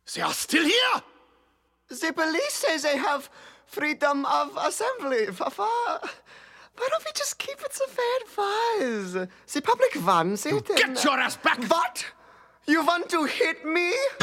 They are still here! The police say they have freedom of assembly. Why don't we just keep it so fair, The public wants it. Get your ass back! What? You want to hit me?